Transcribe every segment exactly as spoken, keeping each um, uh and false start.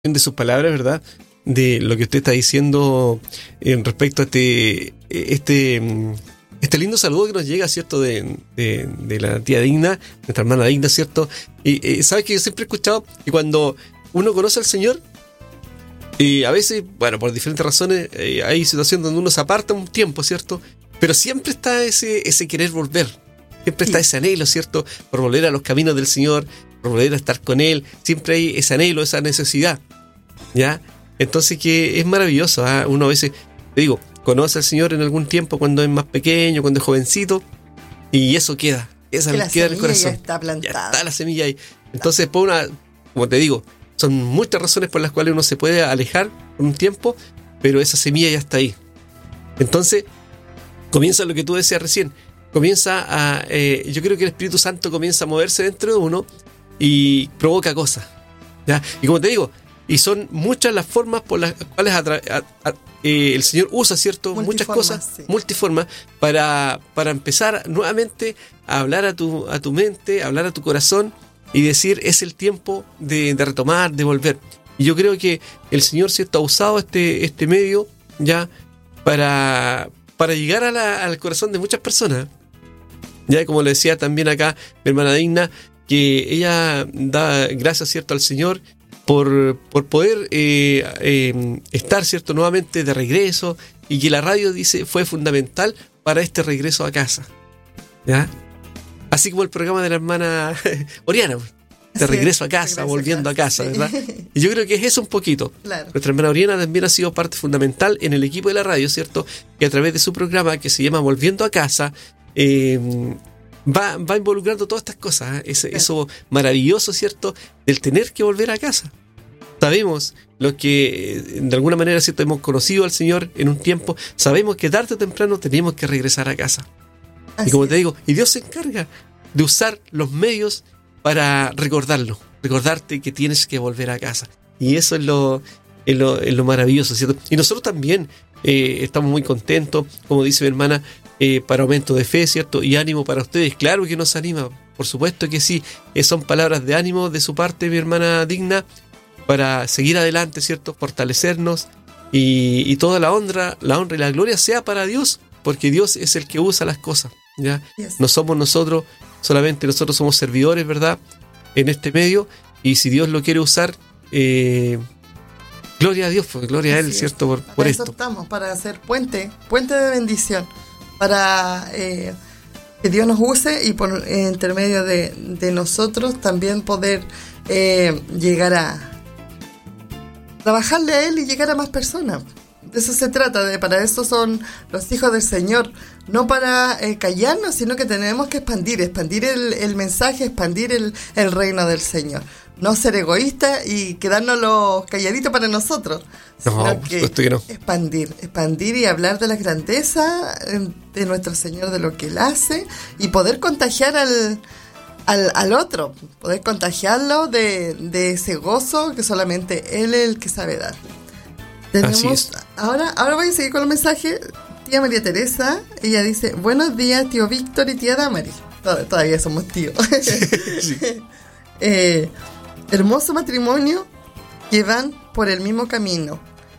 de sus palabras, ¿verdad? De lo que usted está diciendo en respecto a este este este lindo saludo que nos llega, ¿cierto? De, de, de la tía Digna, nuestra hermana Digna, ¿cierto? Y eh, sabes que yo siempre he escuchado que cuando uno conoce al Señor, y a veces, bueno, por diferentes razones, eh, hay situaciones donde uno se aparta un tiempo, ¿cierto? Pero siempre está ese, ese querer volver. Siempre está ese anhelo, ¿cierto? Por volver a los caminos del Señor, por volver a estar con Él. Siempre hay ese anhelo, esa necesidad, ¿ya? Entonces que es maravilloso, ¿eh? Uno a veces, te digo, conoce al Señor en algún tiempo cuando es más pequeño, cuando es jovencito, y eso queda. Esa la queda en el corazón. Ya está plantada. Ya está la semilla ahí. Entonces, por una, como te digo, son muchas razones por las cuales uno se puede alejar por un tiempo, pero esa semilla ya está ahí. Entonces, comienza lo que tú decías recién. Comienza a... Eh, yo creo que el Espíritu Santo comienza a moverse dentro de uno y provoca cosas, ¿ya? Y como te digo, y son muchas las formas por las cuales a tra- a, a, eh, el Señor usa, ¿cierto? Muchas cosas, sí. multiformas, para, para empezar nuevamente a hablar a tu, a tu mente, a hablar a tu corazón y decir, es el tiempo de, de retomar, de volver. Y yo creo que el Señor, ¿cierto?, ha usado este, este medio ya para, para llegar a la, al corazón de muchas personas. Ya, como le decía también acá mi hermana Digna, que ella da gracias, ¿cierto?, al Señor por, por poder eh, eh, estar, ¿cierto?, nuevamente de regreso, y que la radio, dice, fue fundamental para este regreso a casa, ¿ya? Así como el programa de la hermana Oriana, de regreso a casa, volviendo a casa, ¿verdad? Y yo creo que es eso un poquito. Claro. Nuestra hermana Oriana también ha sido parte fundamental en el equipo de la radio, ¿cierto? Que a través de su programa, que se llama Volviendo a Casa, eh, va, va involucrando todas estas cosas, ¿eh? Ese, eso maravilloso, ¿cierto?, del tener que volver a casa. Sabemos lo que de alguna manera, ¿cierto?, hemos conocido al Señor en un tiempo, sabemos que tarde o temprano tenemos que regresar a casa. Así y como te digo, y Dios se encarga de usar los medios para recordarlo, recordarte que tienes que volver a casa. Y eso es lo, es lo, es lo maravilloso, ¿cierto? Y nosotros también eh, estamos muy contentos, como dice mi hermana, eh, para aumento de fe, ¿cierto? Y ánimo para ustedes. Claro que nos anima, por supuesto que sí. Eh, son palabras de ánimo de su parte, mi hermana Digna, para seguir adelante, ¿cierto? Fortalecernos y, y toda la honra, la honra y la gloria sea para Dios, porque Dios es el que usa las cosas, ¿ya? Yes. No somos nosotros, solamente nosotros somos servidores, ¿verdad?, en este medio, y si Dios lo quiere usar, eh, gloria a Dios, pues, gloria Así a Él, es. ¿Cierto? Por, por esto. Estamos para hacer puente, puente de bendición, para eh, que Dios nos use y por eh, intermedio de, de nosotros también poder eh, llegar a trabajarle a Él y llegar a más personas. De eso se trata, de para eso son los hijos del Señor, no para eh, callarnos, sino que tenemos que expandir, expandir el, el mensaje, expandir el, el reino del Señor. No ser egoístas y quedarnos los calladitos para nosotros, no, sino que, que no. expandir, expandir y hablar de las grandezas de nuestro Señor, de lo que Él hace, y poder contagiar al, al, al otro, poder contagiarlo de, de ese gozo que solamente Él es el que sabe dar. Tenemos, ahora, ahora voy a seguir con el mensaje. Tía María Teresa, ella dice: buenos días, tío Víctor y tía Damari. Todavía somos tíos. Sí. eh, hermoso matrimonio que van por el mismo camino,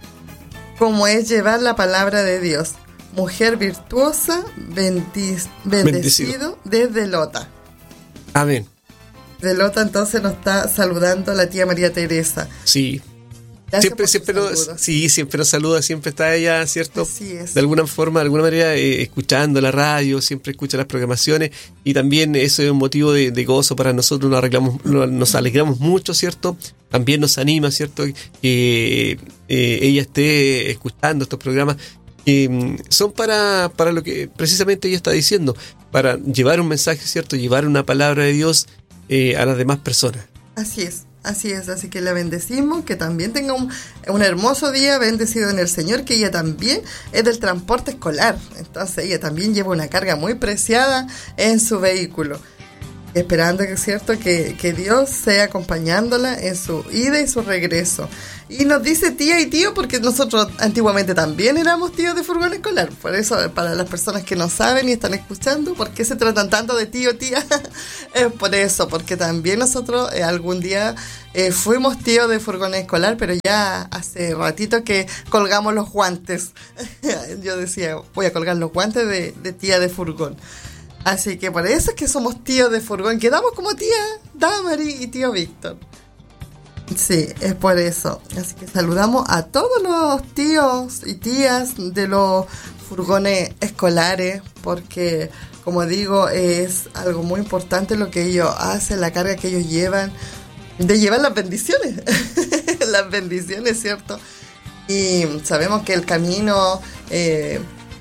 como es llevar la palabra de Dios. Mujer virtuosa, bendic- bendecido, bendecido desde Lota. Amén. De Lota entonces nos está saludando la tía María Teresa. Sí. Siempre, siempre nos, sí, siempre nos saluda, siempre está ella, ¿cierto? Así es. De alguna forma, de alguna manera, eh, escuchando la radio, siempre escucha las programaciones, y también eso es un motivo de, de gozo para nosotros, nos, arreglamos, nos alegramos mucho, ¿cierto? También nos anima, ¿cierto?, que eh, ella esté escuchando estos programas, que eh, son para, para lo que precisamente ella está diciendo, para llevar un mensaje, ¿cierto?, llevar una palabra de Dios eh, a las demás personas. Así es. Así es, así que la bendecimos, que también tenga un, un hermoso día bendecido en el Señor, que ella también es del transporte escolar, entonces ella también lleva una carga muy preciada en su vehículo. esperando que es cierto que, que Dios sea acompañándola en su ida y su regreso. Y nos dice tía y tío porque nosotros antiguamente también éramos tíos de furgón escolar. Por eso, para las personas que no saben y están escuchando, ¿por qué se tratan tanto de tío, tía? Es por eso, porque también nosotros eh, algún día eh, fuimos tíos de furgón escolar, pero ya hace ratito que colgamos los guantes. Yo decía, voy a colgar los guantes de, de tía de furgón. Así que por eso es que somos tíos de furgón. Quedamos como tía Damari y tío Víctor. Sí, es por eso. Así que saludamos a todos los tíos y tías de los furgones escolares, porque, como digo, es algo muy importante lo que ellos hacen, la carga que ellos llevan, de llevar las bendiciones. Las bendiciones, ¿cierto? Y sabemos que el camino... Eh,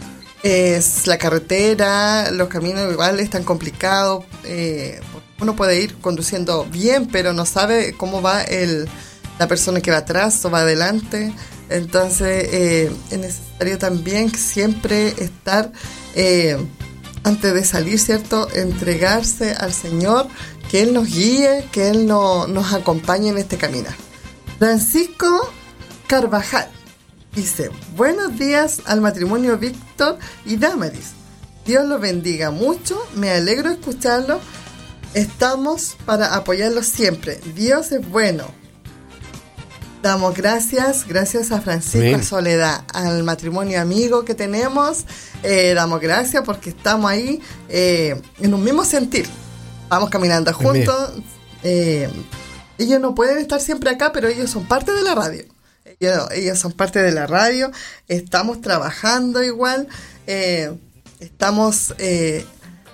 es la carretera, los caminos igual están complicados, eh, uno puede ir conduciendo bien, pero no sabe cómo va el, la persona que va atrás o va adelante, entonces eh, es necesario también siempre estar, eh, antes de salir, ¿cierto?, entregarse al Señor, que Él nos guíe, que Él no, nos acompañe en este caminar. Francisco Carvajal dice, buenos días al matrimonio Víctor y Damaris. Dios los bendiga mucho, me alegro de escucharlo. Estamos para apoyarlos siempre. Dios es bueno. Damos gracias, gracias a Francisco, a Soledad, al matrimonio amigo que tenemos. Eh, damos gracias porque estamos ahí eh, en un mismo sentir. Vamos caminando juntos. Eh, ellos no pueden estar siempre acá, pero ellos son parte de la radio. Ellos, ellos son parte de la radio, estamos trabajando igual, eh, estamos eh,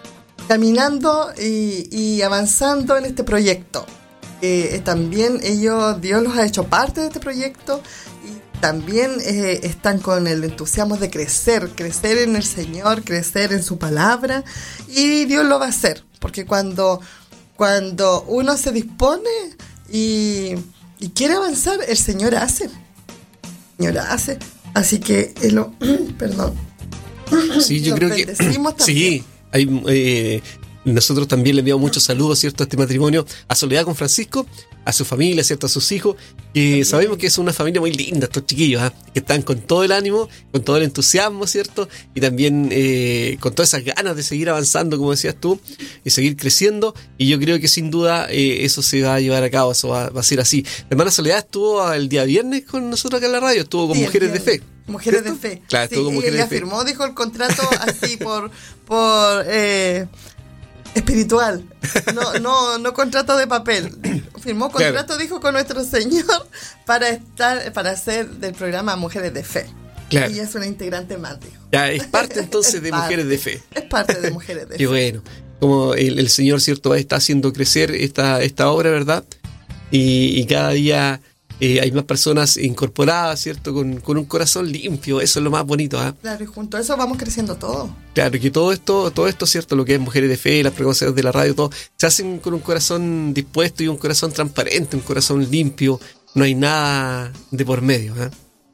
caminando y, y avanzando en este proyecto. Eh, también ellos, Dios los ha hecho parte de este proyecto y también eh, están con el entusiasmo de crecer, crecer en el Señor, crecer en su palabra, y Dios lo va a hacer, porque cuando, cuando uno se dispone y, y quiere avanzar, el Señor hace. Señora hace, así que eh, lo, perdón. Sí, yo creo que sí, hay, eh, nosotros también le enviamos muchos saludos, ¿cierto?, a este matrimonio, a Soledad con Francisco, a su familia, ¿cierto?, a sus hijos, que sabemos que es una familia muy linda, estos chiquillos, ¿eh?, que están con todo el ánimo, con todo el entusiasmo, ¿cierto?, y también eh, con todas esas ganas de seguir avanzando, como decías tú, y seguir creciendo, y yo creo que sin duda eh, eso se va a llevar a cabo, eso va, va a ser así. La hermana Soledad estuvo el día viernes con nosotros acá en la radio, estuvo con sí, Mujeres de Fe. Mujeres ¿cierto? de Fe. Claro, sí, estuvo con Mujeres ella de Fe. firmó, dijo el contrato así por... por eh, espiritual, no, no, no contrato de papel. Firmó contrato, claro, dijo, con nuestro Señor para estar, para hacer del programa Mujeres de Fe. Claro. Y es una integrante más, dijo. Ya, es parte entonces es de parte, Mujeres de Fe. Es parte de Mujeres de Fe. Qué bueno. Como el, el Señor, ¿cierto?, está haciendo crecer esta, esta obra, ¿verdad? Y, y cada día eh, hay más personas incorporadas, ¿cierto?, con, con un corazón limpio. Eso es lo más bonito, ¿eh? Claro, y junto a eso vamos creciendo todo. Claro, que todo esto, todo esto, ¿cierto?, lo que es Mujeres de Fe, las pregoneras de la radio, todo, se hacen con un corazón dispuesto y un corazón transparente, un corazón limpio. No hay nada de por medio, ¿eh?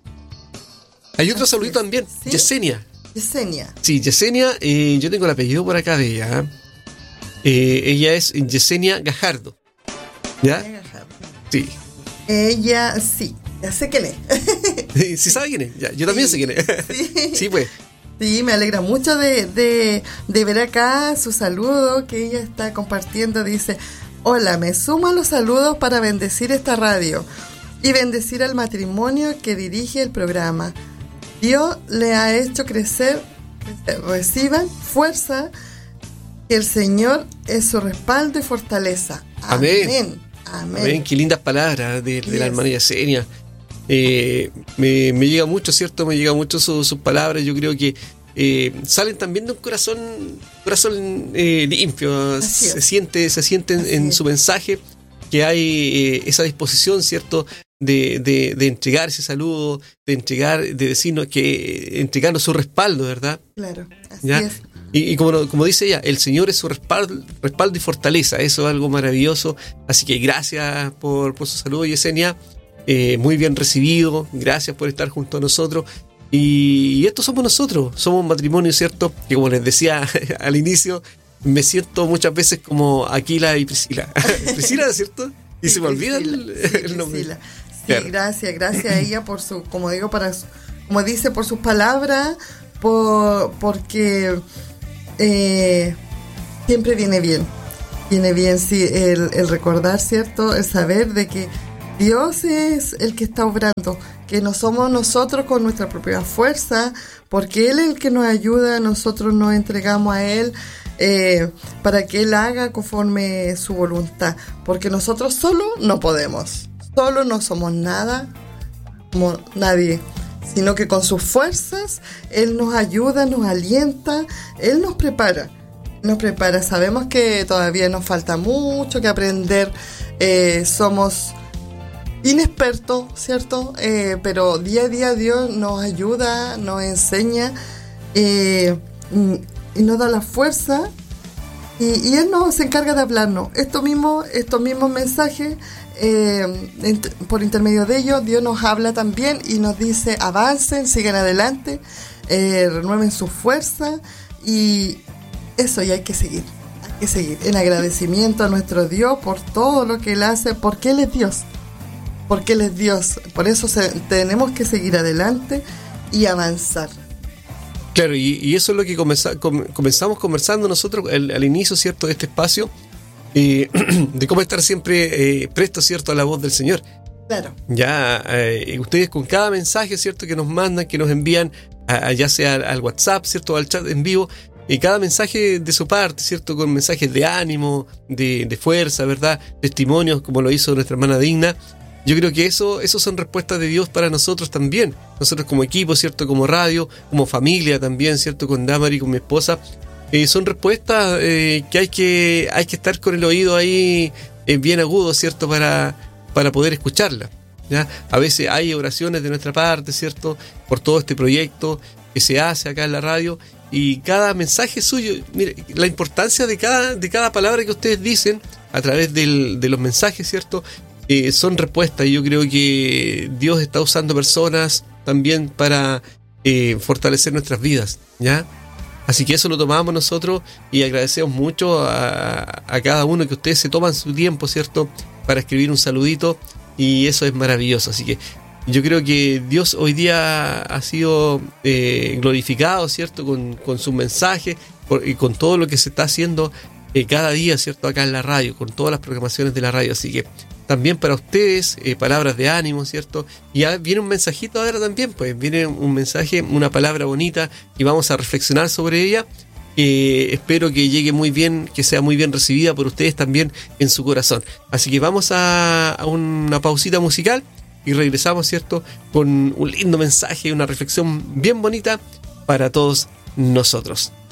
Hay otro Así saludito es. también, ¿sí? Yesenia. Yesenia. Sí, Yesenia, eh, yo tengo el apellido por acá de ella, ¿eh? Eh, ella es Yesenia Gajardo. ¿Ya? Gajardo. Sí. Ella, sí, ya sé quién es. ¿Sí sabe quién es? Ya, yo también sí. sé quién es. Sí, sí, pues. Sí, me alegra mucho de, de, de ver acá su saludo que ella está compartiendo. Dice, hola, me sumo a los saludos para bendecir esta radio y bendecir al matrimonio que dirige el programa. Dios le ha hecho crecer, crecer. Reciban fuerza, que el Señor es su respaldo y fortaleza. Amén. Amén. Amén. Amén. Qué lindas palabras de, de la hermana Yesenia. Eh, me, me llega mucho, ¿cierto? Me llega mucho sus su palabras. Yo creo que eh, salen también de un corazón, corazón eh, limpio. Se siente, se siente en, en su mensaje que hay eh, esa disposición, ¿cierto?, de, de, de entregar ese saludo, de entregar, de decirnos que entregarnos su respaldo, ¿verdad? Claro, así ¿ya? es. Y, y como, como dice ella, el Señor es su respaldo, respaldo y fortaleza. Eso es algo maravilloso. Así que gracias por, por su saludo, Yesenia. Eh, muy bien recibido. Gracias por estar junto a nosotros. Y, y estos somos nosotros. Somos un matrimonio, ¿cierto? Que como les decía al inicio, me siento muchas veces como Aquila y Priscila. Priscila, ¿cierto? Y Sí, se me olvida el, Priscila, sí, el nombre. Priscila. Sí, Claro. gracias, gracias a ella por su, como digo, para su- como dice, por sus palabras, por, porque eh, siempre viene bien. Viene bien, sí, el, el recordar, ¿cierto? El saber de que Dios es el que está obrando, que no somos nosotros con nuestra propia fuerza, porque Él es el que nos ayuda, nosotros nos entregamos a Él eh, para que Él haga conforme su voluntad, porque nosotros solo no podemos, solo no somos nada, como nadie, sino que con sus fuerzas Él nos ayuda, nos alienta, Él nos prepara. Nos prepara, sabemos que todavía nos falta mucho que aprender, eh, somos inexpertos, ¿cierto? Eh, pero día a día Dios nos ayuda, nos enseña eh, y nos da la fuerza y, y Él nos se encarga de hablarnos. Esto mismo, estos mismos mensajes, eh, ent- por intermedio de ellos, Dios nos habla también y nos dice avancen, sigan adelante, eh, renueven su fuerza y eso, y hay que seguir, hay que seguir en agradecimiento a nuestro Dios por todo lo que Él hace, porque Él es Dios, porque Él es Dios, por eso se, tenemos que seguir adelante y avanzar. Claro, y, y eso es lo que comenzá, com, comenzamos conversando nosotros al, al inicio, ¿cierto?, de este espacio, eh, de cómo estar siempre eh, presto, ¿cierto?, a la voz del Señor. Claro. Ya, eh, ustedes con cada mensaje, ¿cierto?, que nos mandan, que nos envían, a, a, ya sea al, al WhatsApp, ¿cierto?, al chat en vivo, y cada mensaje de su parte, ¿cierto?, con mensajes de ánimo, de, de fuerza, ¿verdad?, testimonios, como lo hizo nuestra hermana Digna. Yo creo que eso, eso son respuestas de Dios para nosotros también. Nosotros como equipo, ¿cierto?, como radio, como familia también, ¿cierto?, con Damari, con mi esposa. Eh, son respuestas eh, que hay que hay que estar con el oído ahí eh, bien agudo, ¿cierto?, para, para poder escucharla, ¿ya? A veces hay oraciones de nuestra parte, ¿cierto?, por todo este proyecto que se hace acá en la radio. Y cada mensaje suyo, mire, la importancia de cada, de cada palabra que ustedes dicen a través del, de los mensajes, ¿cierto?, Eh, son respuestas. Y yo creo que Dios está usando personas también para eh, fortalecer nuestras vidas, ¿ya? Así que eso lo tomamos nosotros y agradecemos mucho a, a cada uno que ustedes se toman su tiempo, ¿cierto?, para escribir un saludito, y eso es maravilloso. Así que yo creo que Dios hoy día ha sido eh, glorificado, ¿cierto?, con, con sus mensajes por, y con todo lo que se está haciendo eh, cada día, ¿cierto?, acá en la radio, con todas las programaciones de la radio. Así que también para ustedes, eh, palabras de ánimo, ¿cierto? Y ya viene un mensajito ahora también, pues viene un mensaje, una palabra bonita, y vamos a reflexionar sobre ella. Eh, espero que llegue muy bien, que sea muy bien recibida por ustedes también en su corazón. Así que vamos a, a una pausita musical y regresamos, ¿cierto?, con un lindo mensaje, una reflexión bien bonita para todos nosotros.